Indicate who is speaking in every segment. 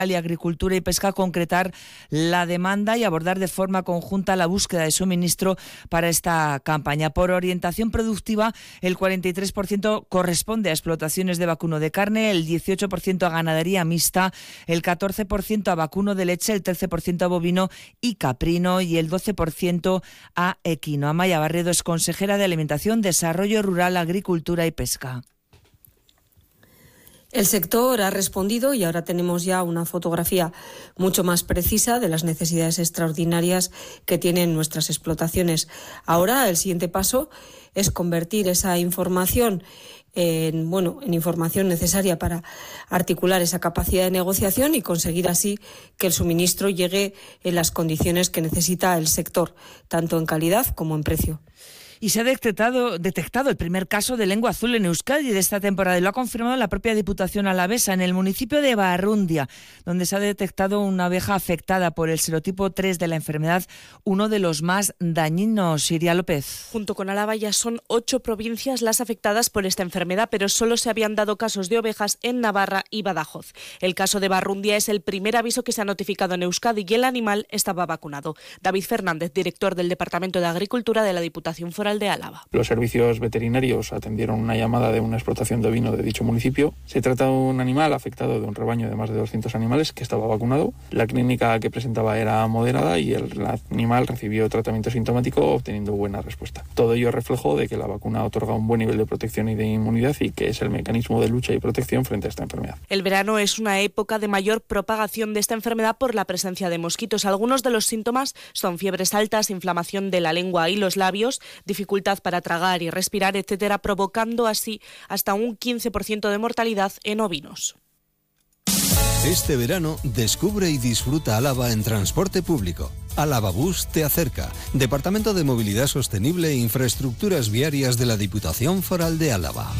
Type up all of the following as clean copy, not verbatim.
Speaker 1: y Agricultura y Pesca concretar la demanda y abordar de forma conjunta la búsqueda de suministro para esta campaña. Por orientación productiva, el 43% corresponde a explotaciones de vacuno de carne, el 18% a ganadería mixta, el 14% a vacuno de leche, el 13% a bovino y caprino y el 12% a equino. Amaya Barredo es consejera de Alimentación, Desarrollo Rural, Agricultura y Pesca.
Speaker 2: El sector ha respondido y ahora tenemos ya una fotografía mucho más precisa de las necesidades extraordinarias que tienen nuestras explotaciones. Ahora el siguiente paso es convertir esa información en información necesaria para articular esa capacidad de negociación y conseguir así que el suministro llegue en las condiciones que necesita el sector, tanto en calidad como en precio.
Speaker 1: Y se ha detectado el primer caso de lengua azul en Euskadi de esta temporada y lo ha confirmado la propia Diputación alavesa en el municipio de Barrundia, donde se ha detectado una abeja afectada por el serotipo 3 de la enfermedad, uno de los más dañinos. Iria López.
Speaker 3: Junto con Álava ya son 8 provincias las afectadas por esta enfermedad, pero solo se habían dado casos de ovejas en Navarra y Badajoz. El caso de Barrundia es el primer aviso que se ha notificado en Euskadi y el animal estaba vacunado. David Fernández, director del Departamento de Agricultura de la Diputación Foral de Álava.
Speaker 4: Los servicios veterinarios atendieron una llamada de una explotación de ovino de dicho municipio. Se trata de un animal afectado de un rebaño de más de 200 animales que estaba vacunado. La clínica que presentaba era moderada y el animal recibió tratamiento sintomático obteniendo buena respuesta. Todo ello es reflejo de que la vacuna otorga un buen nivel de protección y de inmunidad y que es el mecanismo de lucha y protección frente a esta enfermedad.
Speaker 3: El verano es una época de mayor propagación de esta enfermedad por la presencia de mosquitos. Algunos de los síntomas son fiebres altas, inflamación de la lengua y los labios, dificultad para tragar y respirar, etcétera, provocando así hasta un 15% de mortalidad en ovinos.
Speaker 5: Este verano descubre y disfruta Álava en transporte público. Álava Bus te acerca. Departamento de Movilidad Sostenible e Infraestructuras Viarias de la Diputación Foral de Álava.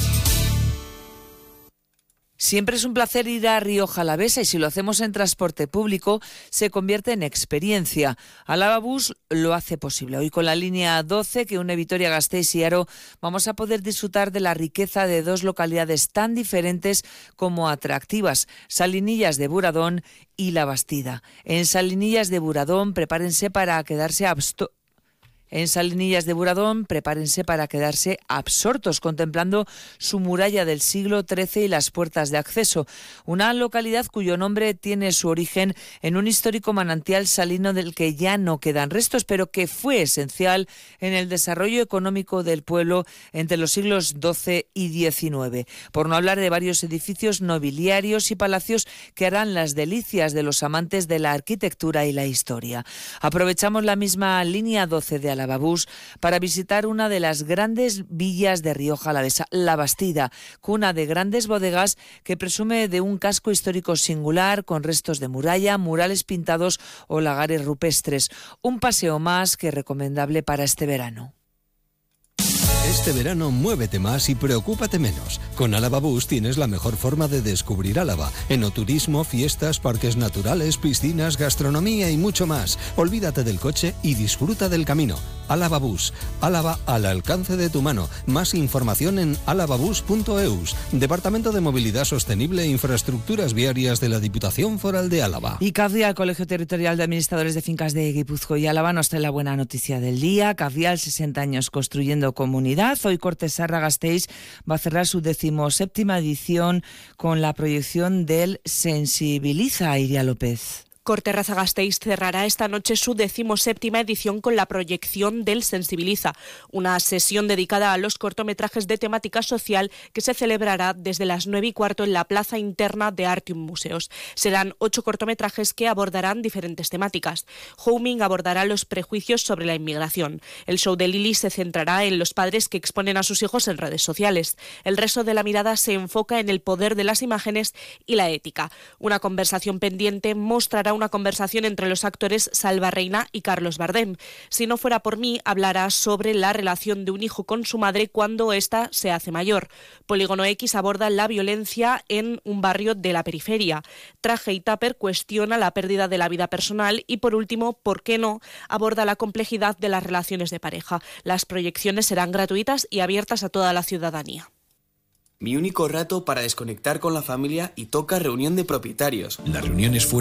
Speaker 1: Siempre es un placer ir a Rioja Alavesa y si lo hacemos en transporte público se convierte en experiencia. Álava Bus lo hace posible. Hoy con la línea 12 que une Vitoria-Gasteiz y Haro vamos a poder disfrutar de la riqueza de dos localidades tan diferentes como atractivas, Salinillas de Buradón y La Bastida. En Salinillas de Buradón prepárense para quedarse absortos contemplando su muralla del siglo XIII y las puertas de acceso. Una localidad cuyo nombre tiene su origen en un histórico manantial salino del que ya no quedan restos, pero que fue esencial en el desarrollo económico del pueblo entre los siglos XII y XIX. Por no hablar de varios edificios nobiliarios y palacios que harán las delicias de los amantes de la arquitectura y la historia. Aprovechamos la misma línea 12 de Álava Bus para visitar una de las grandes villas de Rioja Alavesa, La Bastida, cuna de grandes bodegas que presume de un casco histórico singular con restos de muralla, murales pintados o lagares rupestres. Un paseo más que recomendable para este verano.
Speaker 5: Este verano muévete más y preocúpate menos. Con Álava Bus tienes la mejor forma de descubrir Álava. Enoturismo, fiestas, parques naturales, piscinas, gastronomía y mucho más. Olvídate del coche y disfruta del camino. Álava Bus. Álava al alcance de tu mano. Más información en alavabus.eus. Departamento de Movilidad Sostenible e Infraestructuras Viarias de la Diputación Foral de Álava.
Speaker 1: Y Cavial, Colegio Territorial de Administradores de Fincas de Guipúzcoa y Álava, nos trae la buena noticia del día. Cavial, 60 años construyendo comunidad. Hoy Cortesarra-Gasteiz va a cerrar su 17ª edición con la proyección del Sensibiliza. Iria López.
Speaker 3: Cortesarra-Gasteiz cerrará esta noche su 17ª edición con la proyección del Sensibiliza, una sesión dedicada a los cortometrajes de temática social que se celebrará desde las 9:15 en la plaza interna de Artium Museos. Serán 8 cortometrajes que abordarán diferentes temáticas. Homing abordará los prejuicios sobre la inmigración. El show de Lili se centrará en los padres que exponen a sus hijos en redes sociales. El resto de la mirada se enfoca en el poder de las imágenes y la ética. Una conversación pendiente mostrará una conversación entre los actores Salva Reina y Carlos Bardem. Si no fuera por mí, hablará sobre la relación de un hijo con su madre cuando ésta se hace mayor. Polígono X aborda la violencia en un barrio de la periferia. Traje y Tupper cuestiona la pérdida de la vida personal y, por último, ¿por qué no?, aborda la complejidad de las relaciones de pareja. Las proyecciones serán gratuitas y abiertas a toda la ciudadanía.
Speaker 6: Mi único rato para desconectar con la familia y toca reunión de propietarios.
Speaker 5: Las reuniones